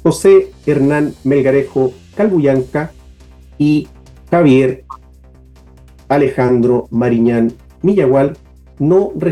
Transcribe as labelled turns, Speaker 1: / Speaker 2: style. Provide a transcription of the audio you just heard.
Speaker 1: José Hernán Melgarejo Calbuyanca y Javier Alejandro Mariñán Millagual no